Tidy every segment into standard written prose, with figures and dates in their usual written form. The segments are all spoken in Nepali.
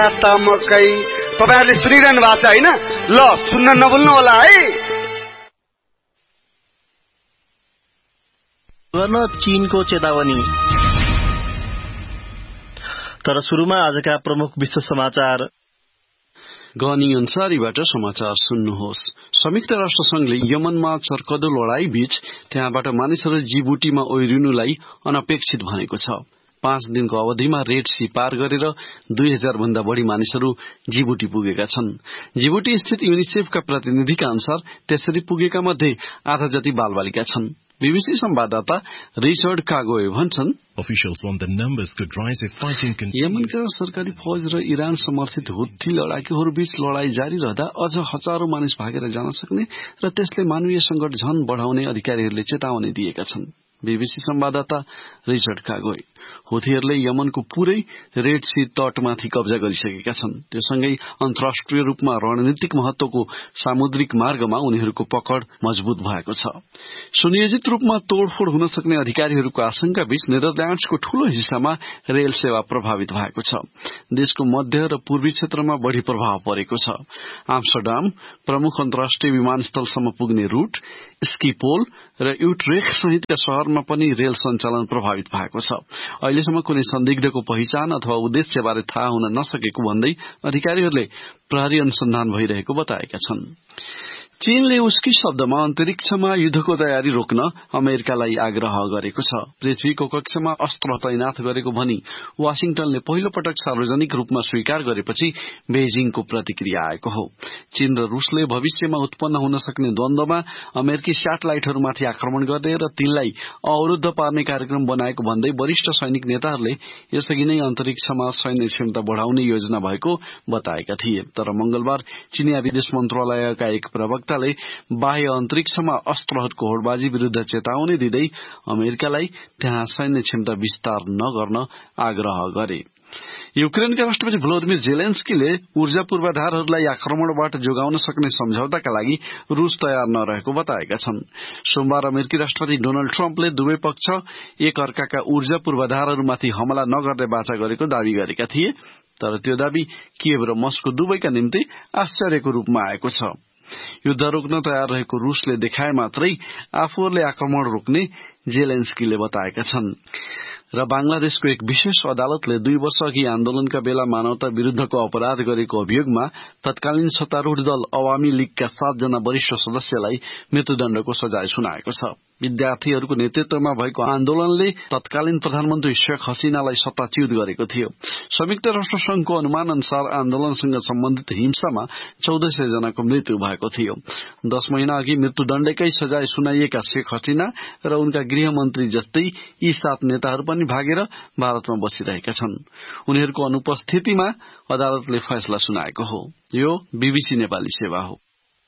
मकै तपाईहरुले सुनिरहनु भएको छ हैन? ल सुन्न नभुल्नु होला है। गर्न चीनको चेतावनी। तर सुरुमा आजका प्रमुख विश्व समाचार। गनी अन्सारीबाट समाचार सुन्नुहोस्। संयुक्त राष्ट्र संघले यमनमा चर्कदो लडाई बीच त्यहाँबाट मानिसहरू जिबुटीमा ओइरिनुलाई अनपेक्षित भनेको छ। 5 दिनको अवधिमा रेड सी पार गरेर 2000 भन्दा बढ़ी मानिसहरू जिबुटी पुगेका छन्। जिबुटी स्थित युनिसेफका प्रतिनिधिका अनुसार त्यसरी पुगेका मध्ये आधा जति बालबालिका छन्। बीबीसी संवाददाता रिचर्ड कागोए भन्छन्, यमनका सरकारी फौज र इरान समर्थित हुत्ती लडाकुहरू बीच लडाई जारी रहँदा अझ हजारौं मानिस भागेर जान सक्ने र त्यसले मानवीय संकट झन बढ़ाउने अधिकारीहरूले चेतावनी दिएका छन्। बीबीसी संवाददाता रिचर्ड कागोए हुथीहरूले यमनको पूरै रेड सी तटमाथि कब्जा गरिसकेका छन्। त्यससँगै अन्तर्राष्ट्रिय रूपमा रणनीतिक महत्वको सामुद्रिक मार्गमा उनीहरूको पकड मजबुत भएको छ। सुनियोजित रूपमा तोडफोड हुन सक्ने अधिकारीहरूको आशंका बीच नेदरल्याण्ड्सको ठूलो हिस्सामा रेल सेवा प्रभावित भएको छ। देशको मध्य र पूर्वी क्षेत्रमा बढ़ी प्रभाव परेको छ। आम्स्टरडाम प्रमुख अन्तर्राष्ट्रिय विमानस्थलसम्म पुग्ने रूट, स्किपोल र युटरेख सहितका शहरमा पनि रेल सञ्चालन प्रभावित भएको छ। अहिलेसम्म कुनै संदिग्धको पहिचान अथवा उद्देश्यबारे थाहा हुन नसकेको भन्दै अधिकारीहरूले प्रहरी अनुसन्धान भइरहेको बताएका छन्। चीनले उसकी शब्दमा अन्तरिक्षमा युद्धको तयारी रोक्न अमेरिकालाई आग्रह गरेको छ। पृथ्वीको कक्षमा अस्त्र तैनाथ गरेको भनी वाशिंगटनले पहिलो पटक सार्वजनिक रूपमा स्वीकार गरेपछि बेजिङको प्रतिक्रिया आएको हो। चीन र रूसले भविष्यमा उत्पन्न हुन सक्ने द्वन्द्वमा अमेरिकी स्याटेलाइटहरूमाथि आक्रमण गर्ने र तिनलाई अवरुद्ध पार्ने कार्यक्रम बनाएको भन्दै वरिष्ठ सैनिक नेताहरूले यसअघि नै अन्तरिक्षमा सैन्य क्षमता बढ़ाउने योजना भएको बताएका थिए। तर मंगलबार चीनिया विदेश मन्त्रालयका एक प्रवक्ता बाह्य अन्तरिक्षमा अस्त्रहरूको होडबाजी विरूद्ध चेतावनी दिँदै अमेरिकालाई त्यहाँ सैन्य क्षमता विस्तार नगर्न आग्रह गरे। युक्रेनका राष्ट्रपति भ्लोदिमिर जेलेन्स्कीले ऊर्जा पूर्वाधारहरूलाई आक्रमणबाट जोगाउन सक्ने सम्झौताका लागि रूस तयार नरहेको बताएका छन्। सोमबार अमेरिकी राष्ट्रपति डोनाल्ड ट्रम्पले दुवै पक्ष एक अर्काका ऊर्जा पूर्वाधारहरूमाथि हमला नगर्ने वाचा गरेको दावी गरेका थिए। तर त्यो दावी किएभ र मस्को दुवैका निम्ति आश्चर्यको रूपमा आएको छ। युद्ध रोक्न तयार रहेको रूसले देखाए मात्रै आफूहरूले आक्रमण रोक्ने जेलेन्स्कीले बताएका छन्। र बांग्लादेशको एक विशेष अदालतले 2 वर्ष अघि आन्दोलनका बेला मानवता विरूद्धको अपराध गरेको अभियोगमा तत्कालीन सत्तारूढ़ दल अवामी लीगका 7 जना वरिष्ठ सदस्यलाई मृत्युदण्डको सजाय सुनाएको छ। विद्यार्थीहरूको नेतृत्वमा भएको आन्दोलनले तत्कालीन प्रधानमन्त्री शेख हसीनालाई सत्ताच्युत गरेको थियो। संयुक्त राष्ट्र संघको अनुमान अनुसार आन्दोलनसँग सम्बन्धित हिंसामा 1400 जनाको मृत्यु भएको थियो। 10 महिना अघि मृत्युदण्डकै सजाय सुनाइएका शेख हसीना र उनका गृहमन्त्री जस्तै यी 7 नेताहरू पनि भागेर भारतमा बसिरहेका छन्। उनीहरूको अनुपस्थितिमा अदालतले फैसला सुनाएको हो। यो बीबीसी नेपाली सेवा हो।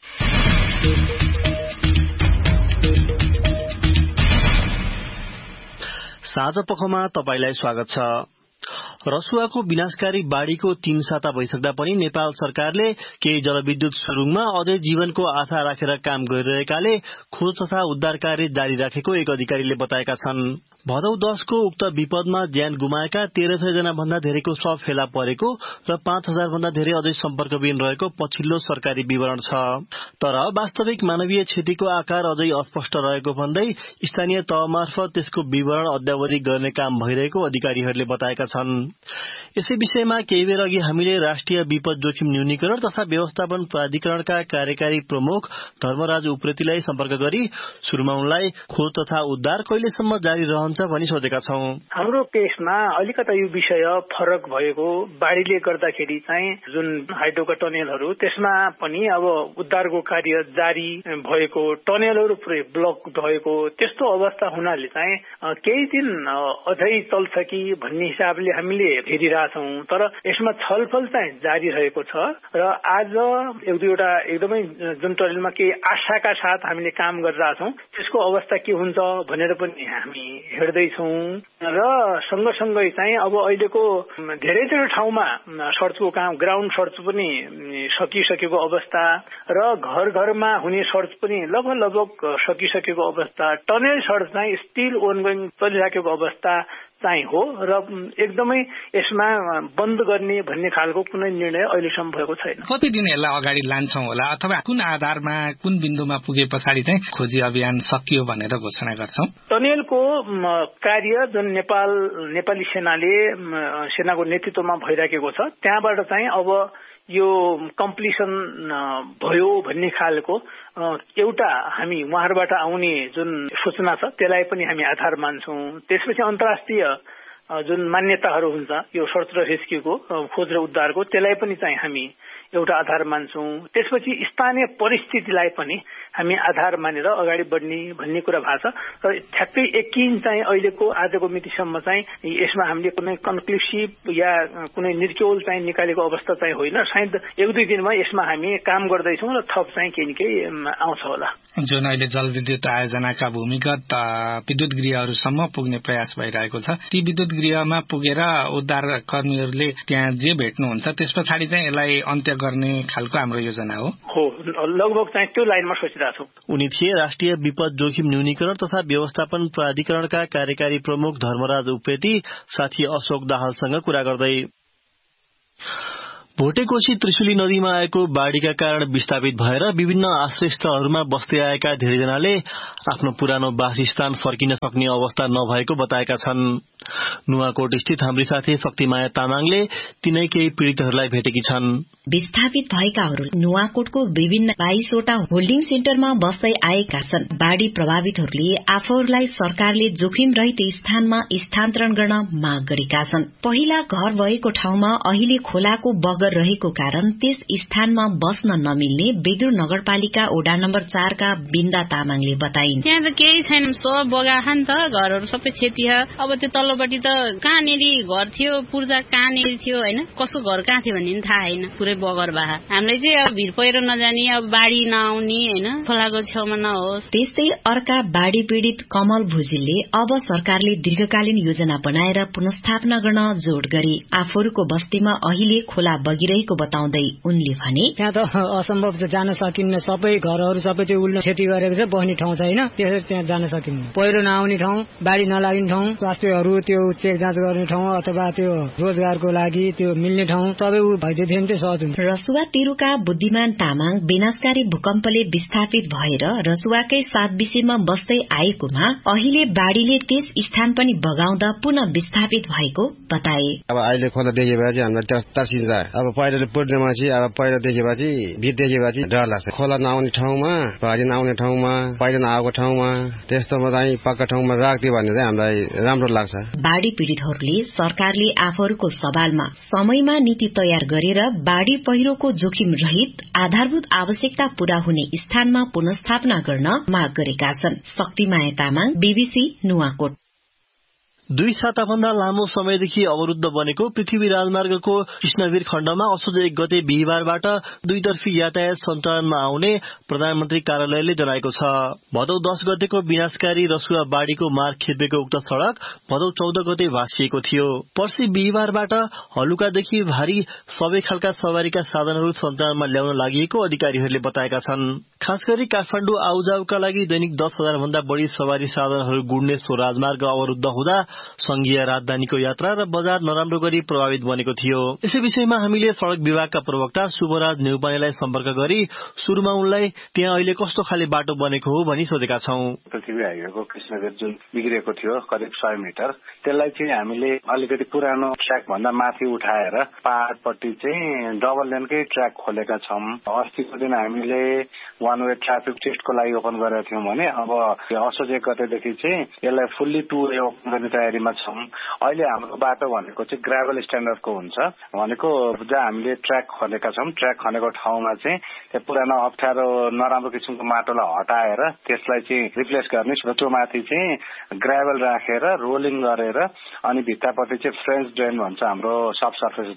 साझा पखमा तपाईलाई स्वागत छ। रसुवाको विनाशकारी बाढ़ीको 3 साता भइसक्दा पनि नेपाल सरकारले केही जलविद्युत सुरुङमा अझै जीवनको आशा राखेर काम गरिरहेकाले खोज तथा उद्धार कार्य जारी राखेको एक अधिकारीले बताएका छन्। भदौ 10 को उक्त विपदमा ज्यान गुमाएका 1300 जना भन्दा धेरैको शव फेला परेको र 5000 भन्दा धेरै अझै सम्पर्कविहीन रहेको पछिल्लो सरकारी विवरण छ। तर वास्तविक मानवीय क्षतिको आकार अझै अस्पष्ट रहेको भन्दै स्थानीय तह मार्फत त्यसको विवरण अद्यावधि गर्ने काम भइरहेको अधिकारीहरूले बताएका छन्। यसै विषयमा केही बेर अघि हामीले राष्ट्रिय विपद जोखिम न्यूनीकरण तथा व्यवस्थापन प्राधिकरणका कार्यकारी प्रमुख धर्मराज उप्रेतीलाई सम्पर्क गरी सुरुमा उनलाई खोज तथा उद्धार कहिलेसम्म जारी रहन्छ भनी सोधेका छौं। हाम्रो पेशमा अलिकता यो विषय फरक भएको, बाढ़ीले गर्दाखेरि चाहिँ जुन हाइड्रोका टनेलहरू त्यसमा पनि अब उद्धारको कार्य जारी भएको, टनेलहरू पुरै ब्लक भएको त्यस्तो अवस्था हुनाले चाहिँ केही दिन अझै चल्छ कि भन्ने हिसाबले हामीले हेरिरहेछौं। तर यसमा छलफल चाहिँ जारी रहेको छ र आज एक दुईवटा एकदमै जुन टनेलमा केही आशाका साथ हामीले काम गरिरहेछौं त्यसको अवस्था के हुन्छ भनेर पनि हामी हेर्दैछौं। र सँगसँगै चाहिँ अब अहिलेको धेरैजना ठाउँमा सर्चको काम, ग्राउन्ड सर्च पनि सकिसकेको अवस्था र घर घरमा हुने सर्च पनि लगभग सकिसकेको अवस्था, टनेल सर्च चाहिँ स्टिल ओनगोइङ चलिराखेको अवस्था चाहिँ हो र एकदमै यसमा बन्द गर्ने भन्ने खालको कुनै निर्णय अहिलेसम्म भएको छैन। कति दिन यसलाई अगाडि लान्छौँ होला अथवा कुन आधारमा कुन बिन्दुमा पुगे पछाडि चाहिँ खोजी अभियान सकियो भनेर घोषणा गर्छौं? टनेलको कार्य जुन नेपाली सेनाको नेतृत्वमा भइराखेको छ त्यहाँबाट चाहिँ अब यो कम्प्लिसन भयो भन्ने खालको एउटा हामी उहाँहरूबाट आउने जुन सूचना छ त्यसलाई पनि हामी आधार मान्छौं। त्यसपछि अन्तर्राष्ट्रिय जुन मान्यताहरू हुन्छ यो सर्च र रेस्क्युको खोज र उद्धारको त्यसलाई पनि चाहिँ हामी एउटा आधार मान्छौं। त्यसपछि स्थानीय परिस्थितिलाई पनि हामी आधार मानेर अगाडि बढ्ने भन्ने कुरा भएको छ र ठ्याक्कै यकिन चाहिँ अहिलेको आजको मितिसम्म चाहिँ यसमा हामीले कुनै कन्क्लुसिभ या कुनै निर्क्योल चाहिँ निकालेको अवस्था चाहिँ होइन। सायद 1-2 दिनमा यसमा हामी काम गर्दैछौँ र थप चाहिँ केही न केही आउँछ होला। जुन अहिले जलविद्युत आयोजनाका भूमिगत विद्युत गृहहरूसम्म पुग्ने प्रयास भइरहेको छ ती विद्युत गृहमा पुगेर उद्धार कर्मीहरूले त्यहाँ जे भेट्नुहुन्छ त्यस पछाडि चाहिँ यसलाई अन्त्य गर्ने खालको हाम्रो योजना हो लगभग चाहिँ त्यो लाइनमा सोचिरहेको छौं। उनी थिए राष्ट्रिय विपद जोखिम न्यूनीकरण तथा व्यवस्थापन प्राधिकरणका कार्यकारी प्रमुख धर्मराज उप्रेती साथी अशोक दाहालसँग कुरा गर्दै। भोटेकोशी त्रिशुली नदीमा आएको बाढ़ीका कारण विस्थापित भएर विभिन्न आश्रयस्थलहरूमा बस्दै आएका धेरैजनाले आफ्नो पुरानो वासस्थान फर्किन सक्ने अवस्था नभएको बताएका छन्। नुवाकोट स्थित हाम्री साथी शक्तिमाया तामाङले तिनै केही पीड़ितहरूलाई भेटेकी छन्। विस्थापित भएकाहरू नुवाकोटको विभिन्न 22वटा होल्डिङ सेन्टरमा बस्दै आएका छन्। बाढ़ी प्रभावितहरूले आफूहरूलाई सरकारले जोखिम रहित स्थानमा स्थानान्तरण गर्न माग गरेका छन्। पहिला घर भएको ठाउँमा अहिले खोलाको बगर रहेको कारण त्यस स्थानमा बस्न नमिल्ने बेदुर नगरपालिका वडा नम्बर 4 का बिन्दा तामाङले बताइन्। त्यहाँ त केही छैन, सब बगाखा नि त, घरहरू सबै क्षति छ। अब त्यो तल्लोपट्टि त कहाँनेरि घर थियो, पूर्जा कहाँनेरि थियो हैन, कसको घर कहाँ थियो भन्ने थाहा हैन, पुरै बगर बाहा। हामीलाई चाहिँ अब भिर पहिरो नजाने, अब बाढ़ी नआउने हैन, खोलाको छेउमा नहोस्। त्यस्तै अर्का बाढ़ी पीड़ित कमल भुजेलले अब सरकारले दीर्घकालीन योजना बनाएर पुनर्स्थापना गर्न जोड गरे। आफूहरूको बस्तीमा अहिले खोला बगिरहेको बताउँदै उनले भने, त्यहाँ त असम्भव जान सकिन्न, सबै घरहरू सबै त्यो उल्लो क्षति गरेको छ, बस्ने ठाउँ छैन, त्यसैले त्यहाँ जान सकिन्न। पहिरो नआउने ठाउँ, बाढ़ी नलाग्ने ठाउँ, स्वास्थ्यहरू त्यो चेक जाँच गर्ने ठाउँ अथवा त्यो रोजगारको लागि त्यो मिल्ने ठाउँ सबै भइदिएदेखि चाहिँ सहज हुन्छ। रसुवा तिरुका बुद्धिमान तामाङ विनाशकारी भूकम्पले विस्थापित भएर रसुवाकै 7 विषयमा बस्दै आएकोमा अहिले बाढ़ीले त्यस स्थान पनि बगाउँदा पुनः विस्थापित भएको बताए। अब अहिले खोला देखेपछि हामीलाई तर्सिन्छ। अब पहिरोले पुर्नेपछि अब पहिरो देखेपछि भिड देखेपछि डर लाग्छ। खोला नआउने ठाउँमा, भारी नआउने ठाउँमा, पहिरो नआएको ठाउँमा, त्यस्तोमा चाहिँ पक्का ठाउँमा राख्दियो भने चाहिँ हामीलाई राम्रो लाग्छ। बाढ़ी पीड़ितहरूले सरकारले आफूहरूको सवालमा समयमा नीति तयार गरेर बाढ़ी पहिरोको जोखिम रहित आधारभूत आवश्यकता पूरा हुने स्थानमा पुनर्स्थापना गर्न माग गरेका छन्। शक्तिमाया तामाङ, बीबीसी नुवाकोट। 2 साताभन्दा लामो समयदेखि अवरुद्ध बनेको पृथ्वी राजमार्गको कृष्णवीर खण्डमा असोज 1 गते बिहिबारबाट 2 तर्फी यातायात सञ्चालनमा आउने प्रधानमन्त्री कार्यालयले जनाएको छ। भदौ 10 गतेको विनाशकारी रसुवा बाढ़ीको मार्ग खेपेको उक्त सड़क भदौ 14 गते भाँसिएको थियो। पर्सि बिहिबारबाट हलुकादेखि भारी सबै खालका सवारीका साधनहरू सञ्चालनमा ल्याउन लागि अधिकारीहरूले बताएका छन्। खास गरी काठमाडौँ आउजाउका लागि दैनिक 10,000 भन्दा बढ़ी सवारी साधनहरू गुड्ने सो राजमार्ग अवरुद्ध हुँदा संघीय राजधानीको यात्रा र बजार नराम्रो गरी प्रभावित बनेको थियो। यसै विषयमा हामीले सड़क विभागका प्रवक्ता शुभराज नेउपानेलाई सम्पर्क गरी सुरुमा उनलाई त्यहाँ अहिले कस्तो खाले बाटो बनेको हो भनी सोधेका छौं। पृथ्वी हाइवेको कृष्णवीर जुन बिग्रेको थियो करिब 100 मिटर, त्यसलाई चाहिँ हामीले अलिकति पुरानो ट्र्याक भन्दा माथि उठाएर पहाड़पट्टि चाहिँ डबल लेनकै ट्र्याक खोलेका छौं। अस्तिको दिन हामीले वान वे ट्राफिक टेस्टको लागि ओपन गरेका थियौं भने अब असोज 1 गतेदेखि चाहिँ यसलाई फुल्ली 2 वे ओपन गर्ने तयारीमा छौं। अहिले हाम्रो बाटो भनेको चाहिँ ग्राभल स्ट्यान्डर्डको हुन्छ, भनेको जहाँ हामीले ट्र्याक खनेका छौं, ट्र्याक खनेको ठाउँमा चाहिँ त्यो पुरानो अप्ठ्यारो नराम्रो किसिमको माटोलाई हटाएर त्यसलाई चाहिँ रिप्लेस गर्ने र त्यो माथि चाहिँ ग्राभल राखेर रोलिङ गरेर अनि भित्तापट्टि चाहिँ फ्रेन्च ड्रेन भन्छ हाम्रो सब सर्फेस ड्रेन,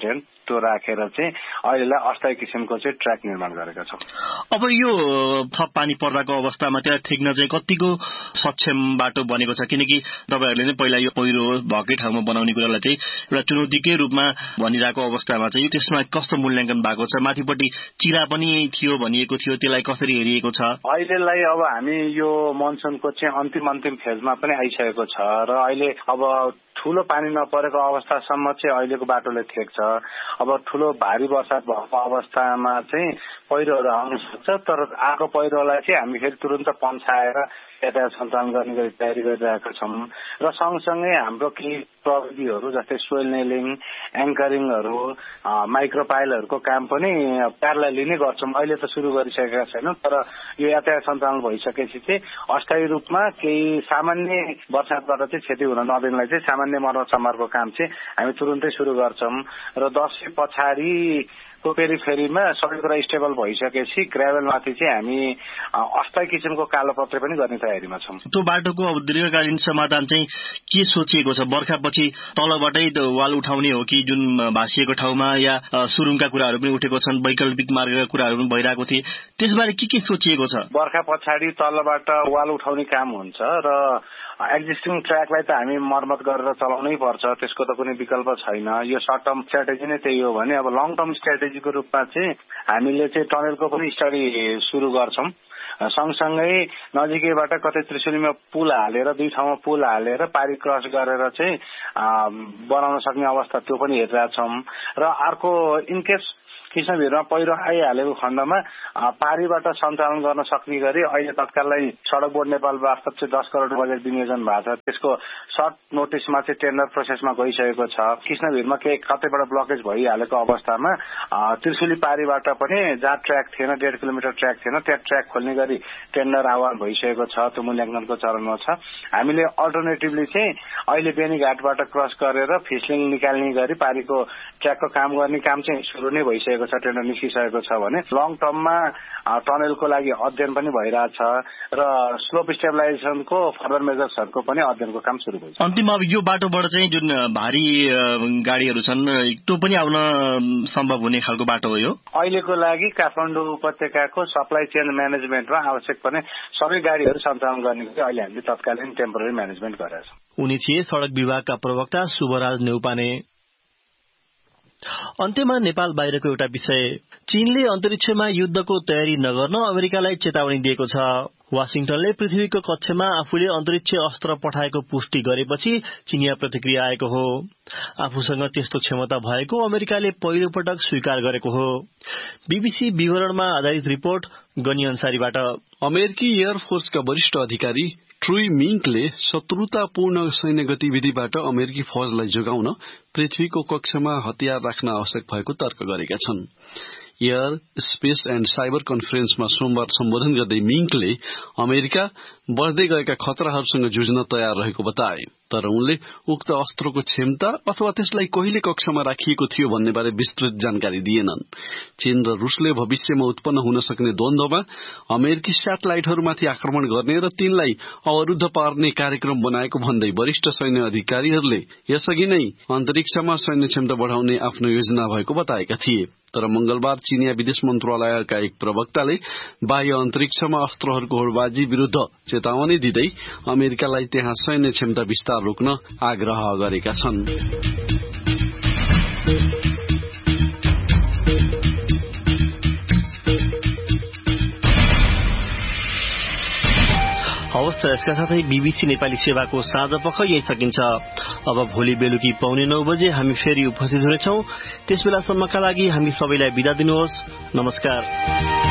त्यो राखेर चाहिँ अहिलेलाई अस्थायी किसिमको चाहिँ ट्र्याक निर्माण गरेका छौँ। अब यो थप पानी पर्दाको अवस्थामा त्यहाँ ठेक्न चाहिँ कतिको सक्षम बाटो बनेको छ? किनकि तपाईँहरूले नै पहिला यो पहिरो भएकै ठाउँमा बनाउने कुरालाई चाहिँ एउटा चुनौतीकै रूपमा भनिरहेको अवस्थामा चाहिँ त्यसमा कस्तो मूल्याङ्कन भएको छ? माथिपट्टि चिरा पनि थियो भनिएको थियो, त्यसलाई कसरी हेरिएको छ? अहिलेलाई अब हामी यो मनसुनको चाहिँ अन्तिम फेजमा पनि आइसकेको छ र अहिले अब ठूलो पानी नपरेको अवस्थासम्म चाहिँ अहिलेको बाटोले ठेक्छ। अब ठूलो भारी वर्षा भएको अवस्थामा चाहिँ पहिरोहरू आउन सक्छ, तर आएको पहिरोलाई चाहिँ हामी फेरि तुरन्त पन्साएर यातायात सञ्चालन गर्ने गरी तयारी गरिरहेका छौँ र सँगसँगै हाम्रो केही प्रविधिहरू जस्तै सोइल नेलिङ, एङ्करिङहरू, माइक्रोपाइलहरूको काम पनि प्यारलली नै गर्छौँ। अहिले त सुरु गरिसकेका छैनौँ, तर यो यातायात सञ्चालन भइसकेपछि चाहिँ अस्थायी रूपमा केही सामान्य वर्षातबाट चाहिँ क्षति हुन नदिनलाई चाहिँ सामान्य मर्मत समारको काम चाहिँ हामी तुरुन्तै सुरु गर्छौँ र दसैँ पछाडि पेरिफेरीमा सबै कुरा स्टेबल भइसकेपछि ग्राभेलमाथि चाहिँ हामी अस्थायी किसिमको कालोपत्रे पनि गर्ने तयारीमा छौँ। त्यो बाटोको अब दीर्घकालीन समाधान चाहिँ के सोचिएको छ? बर्खापछि तलबाटै वाल उठाउने हो कि जुन भाँसिएको ठाउँमा, या सुरुङका कुराहरू पनि उठेको छन्, वैकल्पिक मार्गका कुराहरू पनि भइरहेको थिए, त्यसबारे के सोचिएको छ? बर्खा पछाडि तलबाट वाल उठाउने काम हुन्छ र एक्जिस्टिङ ट्र्याकलाई त हामी मर्मत गरेर चलाउनै पर्छ, त्यसको त कुनै विकल्प छैन। यो सर्ट टर्म स्ट्राटेजी नै त्यही हो भने अब लङ टर्म स्ट्राटेजीको रूपमा चाहिँ हामीले चाहिँ टनलको पनि स्टडी सुरु गर्छौँ। सँगसँगै नजिकैबाट कतै त्रिशुलीमा पुल हालेर, दुई ठाउँमा पुल हालेर पारी क्रस गरेर चाहिँ बनाउन सक्ने अवस्था त्यो पनि हेरिरहेछौँ र अर्को इनकेस कृष्णभिरमा पहिरो आइहालेको खण्डमा पारीबाट सञ्चालन गर्न सक्ने गरी अहिले तत्कालै सड़क बोर्ड नेपाल मार्फत चाहिँ 10 करोड़ बजेट विनियोजन भएको छ। त्यसको सर्ट नोटिसमा चाहिँ टेन्डर प्रोसेसमा गइसकेको छ। कृष्णभिरमा कतैबाट ब्लकेज भइहालेको अवस्थामा त्रिशुली पारीबाट पनि जहाँ ट्र्याक थिएन, 1.5 किलोमिटर ट्र्याक थिएन, त्यहाँ ट्र्याक खोल्ने गरी टेन्डर आह्वान भइसकेको छ, त्यो मूल्याङ्कनको चरणमा छ। हामीले अल्टरनेटिभली चाहिँ अहिले बेनीघाटबाट क्रस गरेर फिसलिङ निकाल्ने गरी पारीको ट्र्याकको काम गर्ने काम चाहिँ सुरु नै भइसकेको छ, टेन्डर निस्किसकेको छ भने लङ टर्ममा टनलको लागि अध्ययन पनि भइरहेछ र स्लोप स्टेबलाइजेसनको फर्दर मेजर्सहरूको पनि अध्ययनको काम सुरु भइसक्यो। अन्तिममा अब यो बाटोबाट चाहिँ जुन भारी गाडीहरू छन् त्यो पनि आउन सम्भव हुने खालको बाटो हो यो? अहिलेको लागि काठमाडौँ उपत्यकाको सप्लाई चेन म्यानेजमेन्टमा आवश्यक पर्ने सबै गाडीहरू सञ्चालन गर्ने अहिले हामीले तत्कालीन टेम्पोररी म्यानेजमेन्ट गरेका छौँ। उनी थिए सड़क विभागका प्रवक्ता शुभराज नेउपाने। अन्त्यमा नेपाल बाहिरको एउटा विषय, चीनले अन्तरिक्षमा युद्धको तयारी नगर्न अमेरिकालाई चेतावनी दिएको छ। वाशिंगटनले पृथ्वीको कक्षमा आफूले अन्तरिक्ष अस्त्र पठाएको पुष्टि गरेपछि चीनिया प्रतिक्रिया आएको हो। आफूसँग त्यस्तो क्षमता भएको अमेरिकाले पहिलो पटक स्वीकार गरेको हो। बीबीसी विवरणमा आधारित रिपोर्ट गनी अन्सारीबाट। अमेरिकी एयरफोर्सका वरिष्ठ अधिकारी ट्रुई मिङ्कले शत्रुतापूर्ण सैन्य गतिविधिबाट अमेरिकी फौजलाई जोगाउन पृथ्वीको कक्षमा हतियार राख्न आवश्यक भएको तर्क गरेका छन्। एयर स्पेस एण्ड साइबर कन्फरेन्समा सोमबार सम्बोधन गर्दै मिङ्कले अमेरिका बढ़दै गएका खतराहरूसँग जुझ्न तयार रहेको बताए, तर उनले उक्त अस्त्रको क्षमता अथवा त्यसलाई कहिले कक्षमा राखिएको थियो भन्ने बारे विस्तृत जानकारी दिएनन्। चीन र रूसले भविष्यमा उत्पन्न हुन सक्ने द्वन्द्वमा अमेरिकी स्याटेलाइटहरूमाथि आक्रमण गर्ने र तिनलाई अवरुद्ध पार्ने कार्यक्रम बनाएको भन्दै वरिष्ठ सैन्य अधिकारीहरूले यसअघि नै अन्तरिक्षमा सैन्य क्षमता बढ़ाउने आफ्नो योजना भएको बताएका थिए। तर मंगलबार चीनिया विदेश मन्त्रालयका एक प्रवक्ताले बाह्य अन्तरिक्षमा अस्त्रहरूको होडबाजी विरूद्ध चेतावनी दिँदै अमेरिकालाई त्यहाँ सैन्य क्षमता विस्तार रोक्न आग्रह गरेका छन्। हवस् त, यसका साथै बीबीसी नेपाली सेवाको साँझपख यही सकिन्छ। अब भोलि बेलुकी 8:45 बजे हामी फेरि उपस्थित हुनेछौं। त्यसबेलासम्मका लागि हामी सबैलाई बिदा दिनुहोस्। नमस्कार।